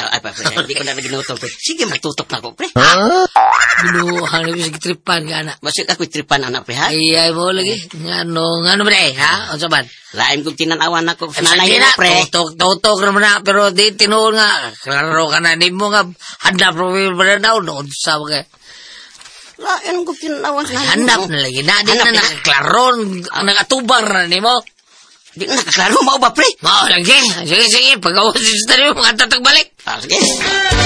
Ay, pre. Hindi ko na naginuto, pre. Sige, magtutok na ako, pre. Binuhan na ko sa tripan ka na. Masik ako'y tripan, anak, pre, ha? Ay, mo lagi. Ngano pre, ha? O saban? Laim kong tinanawan ako sa nanay na, pre. Tutok naman na, pero di tinuon nga. Klaro ka na, di mo nga, handa profil pa na daw, noon sa mga. Laim kong tinanawan sa nanay. Hanap na lagi, na, di na nakaklaro, nakatubang na, di mo. Di na nakaklaro, mau ba, pre? Mau lagi, sige, pag-awasin sa tayo, mga tatagbalik. Sige.